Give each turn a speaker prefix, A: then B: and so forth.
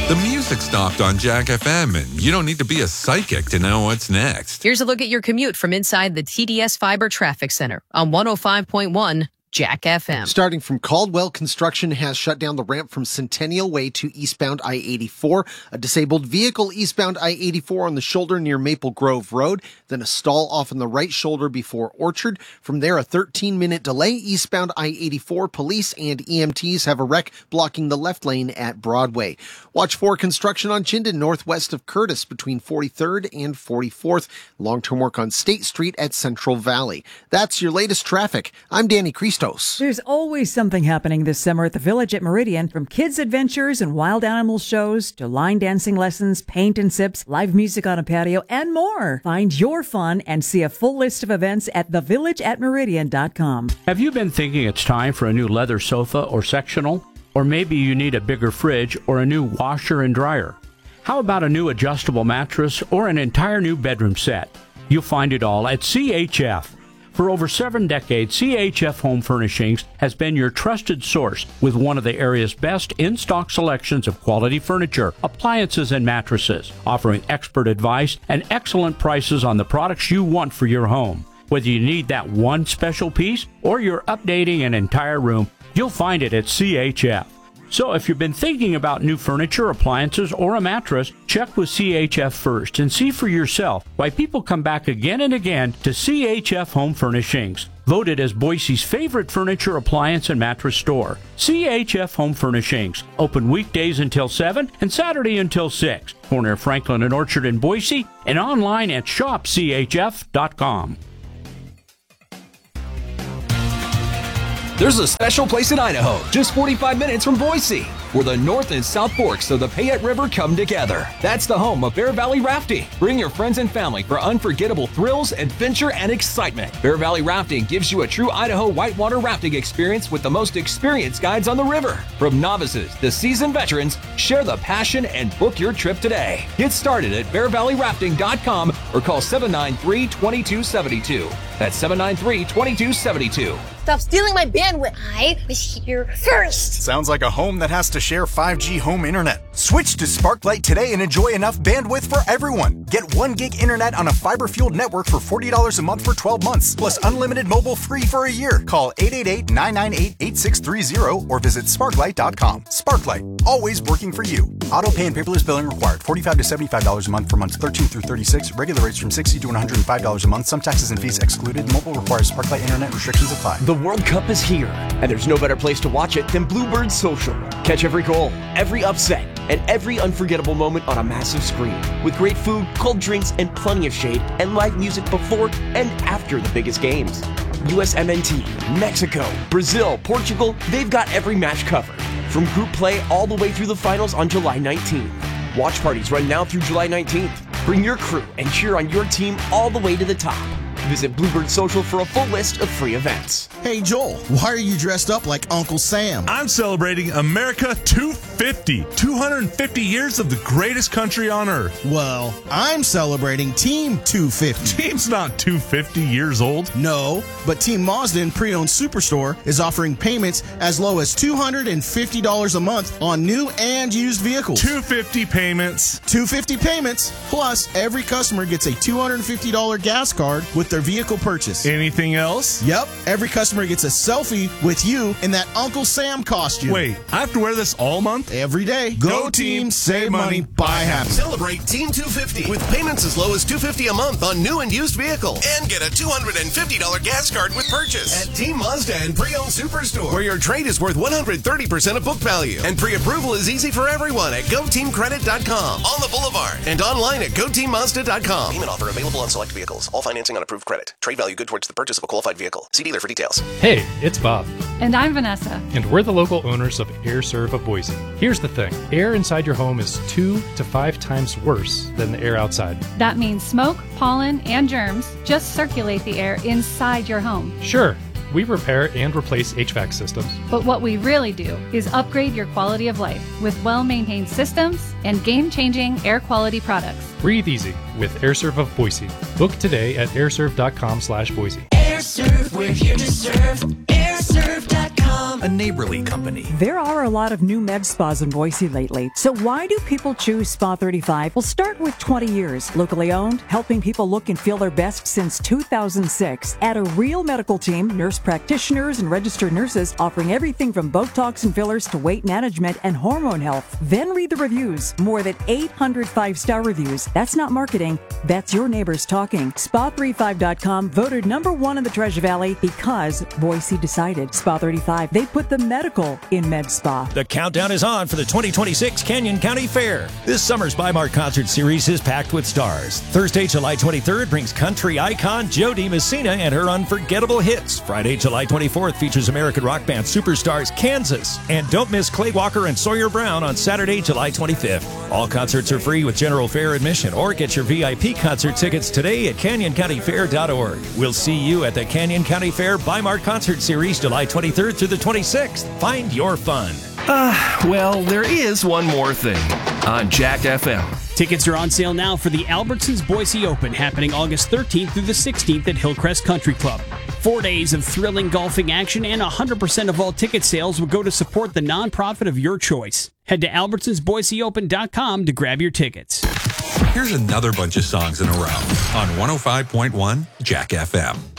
A: The music stopped on Jack FM, and you don't need to be a psychic to know what's next.
B: Here's a look at your commute from inside the TDS Fiber Traffic Center on 105.1 Jack FM.
C: Starting from Caldwell, construction has shut down the ramp from Centennial Way to eastbound I-84. A disabled vehicle eastbound I-84 on the shoulder near Maple Grove Road. Then a stall off on the right shoulder before Orchard. From there, a 13-minute delay eastbound I-84. Police and EMTs have a wreck blocking the left lane at Broadway. Watch for construction on Chinden northwest of Curtis between 43rd and 44th. Long-term work on State Street at Central Valley. That's your latest traffic. I'm Danny Christos.
D: There's always something happening this summer at the Village at Meridian, from kids' adventures and wild animal shows to line dancing lessons, paint and sips, live music on a patio, and more. Find your fun and see a full list of events at thevillageatmeridian.com.
E: Have you been thinking it's time for a new leather sofa or sectional? Or maybe you need a bigger fridge or a new washer and dryer? How about a new adjustable mattress or an entire new bedroom set? You'll find it all at CHF. For over 7 decades, CHF Home Furnishings has been your trusted source with one of the area's best in-stock selections of quality furniture, appliances, and mattresses, offering expert advice and excellent prices on the products you want for your home. Whether you need that one special piece or you're updating an entire room, you'll find it at CHF. So if you've been thinking about new furniture, appliances, or a mattress, check with CHF first and see for yourself why people come back again and again to CHF Home Furnishings. Voted as Boise's favorite furniture, appliance, and mattress store. CHF Home Furnishings. Open weekdays until 7 and Saturday until 6. Corner of Franklin and Orchard in Boise, and online at shopchf.com.
F: There's a special place in Idaho, just 45 minutes from Boise, where the North and South Forks of the Payette River come together. That's the home of Bear Valley Rafting. Bring your friends and family for unforgettable thrills, adventure, and excitement. Bear Valley Rafting gives you a true Idaho whitewater rafting experience with the most experienced guides on the river. From novices to seasoned veterans, share the passion and book your trip today. Get started at bearvalleyrafting.com or call 793-2272. That's 793-2272.
G: Stop stealing my bandwidth. I was here first.
H: Sounds like a home that has to share 5G home internet. Switch to Sparklight today and enjoy enough bandwidth for everyone. Get 1 gig internet on a fiber-fueled network for $40 a month for 12 months, plus unlimited mobile free for a year. Call 888-998-8630 or visit sparklight.com. Sparklight, always working for you. Auto pay and paperless billing required. $45 to $75 a month for months 13 through 36. Regular rates from $60 to $105 a month. Some taxes and fees excluded. Mobile requires Sparklight internet. Restrictions apply.
I: The World Cup is here, and there's no better place to watch it than Bluebird Social. Catch every goal, every upset, and every unforgettable moment on a massive screen. With great food, cold drinks, and plenty of shade, and live music before and after the biggest games. USMNT, Mexico, Brazil, Portugal, they've got every match covered. From group play all the way through the finals on July 19th. Watch parties run now through July 19th. Bring your crew and cheer on your team all the way to the top. Visit Bluebird Social for a full list of free events.
J: Hey Joel, why are you dressed up like Uncle Sam?
K: I'm celebrating America 250. 250 years of the greatest country on earth.
J: Well, I'm celebrating Team 250.
K: Team's not 250 years old.
J: No, but Team Mazda in Pre-Owned Superstore is offering payments as low as $250 a month on new and used vehicles.
K: 250 payments.
J: 250 payments. Plus, every customer gets a $250 gas card with their vehicle purchase.
K: Anything else?
J: Yep. Every customer gets a selfie with you in that Uncle Sam costume.
K: Wait, I have to wear this all month?
J: Every day. Go team, save money, buy happy.
L: Celebrate Team 250 with payments as low as $250 a month on new and used vehicles. And get a $250 gas card with purchase at Team Mazda and Pre-Owned Superstore, where your trade is worth 130% of book value. And pre-approval is easy for everyone at GoTeamCredit.com, on the Boulevard, and online at GoTeamMazda.com. Payment offer available on select vehicles. All financing on approved credit. Trade value good towards the purchase of a qualified vehicle. See dealer for details.
M: Hey, it's Bob.
N: And I'm Vanessa.
M: And we're the local owners of AirServe of Boise. Here's the thing. Air inside your home is 2 to 5 times worse than the air outside.
N: That means smoke, pollen, and germs just circulate the air inside your home.
M: Sure, we repair and replace HVAC systems.
N: But what we really do is upgrade your quality of life with well-maintained systems and game-changing air quality products.
M: Breathe easy with AirServe of Boise. Book today at airserve.com/Boise.
O: AirServe, we're here to serve. AirServe.com. a neighborly company.
D: There are a lot of new med spas in Boise lately. So why do people choose Spa 35? We'll start with 20 years. Locally owned, helping people look and feel their best since 2006. Add a real medical team, nurse practitioners and registered nurses offering everything from Botox and fillers to weight management and hormone health. Then read the reviews. More than 800 5-star reviews. That's not marketing. That's your neighbors talking. Spa35.com voted #1 in the Treasure Valley because Boise decided. Spa 35. They put the medical in Med Spa.
P: The countdown is on for the 2026 Canyon County Fair. This summer's Bi-Mart Concert Series is packed with stars. Thursday, July 23rd brings country icon Jo Dee Messina and her unforgettable hits. Friday, July 24th features American rock band superstars Kansas. And don't miss Clay Walker and Sawyer Brown on Saturday, July 25th. All concerts are free with general fair admission, or get your VIP concert tickets today at CanyonCountyFair.org. We'll see you at the Canyon County Fair Bi-Mart Concert Series, July 23rd through the 26th. Find your fun.
F: Well, there is one more thing on Jack FM.
Q: Tickets are on sale now for the Albertsons Boise Open, happening August 13th through the 16th at Hillcrest Country Club. 4 days of thrilling golfing action, and 100% of all ticket sales will go to support the nonprofit of your choice. Head to AlbertsonsBoiseOpen.com to grab your tickets.
A: Here's another bunch of songs in a row on 105.1 Jack FM.